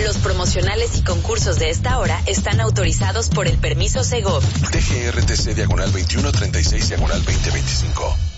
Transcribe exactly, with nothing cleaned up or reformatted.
Los promocionales y concursos de esta hora están autorizados por el permiso Segov. T G R T C diagonal veintiuno treinta y seis diagonal veinte veinticinco.